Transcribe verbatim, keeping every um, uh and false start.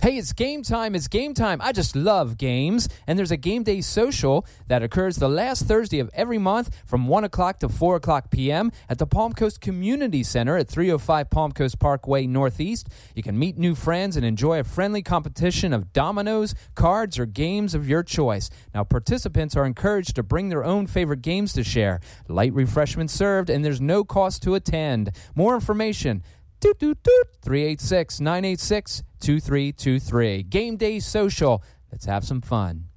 Hey, it's game time. It's game time. I just love games. And there's a game day social that occurs the last Thursday of every month from one o'clock to four o'clock p.m. at the Palm Coast Community Center at three oh five Palm Coast Parkway Northeast. You can meet new friends and enjoy a friendly competition of dominoes, cards, or games of your choice. Now, participants are encouraged to bring their own favorite games to share. Light refreshments served, and there's no cost to attend. More information, Doot, doot, doot. three eight six, nine eight six, two three two three. Game Day Social. Let's have some fun.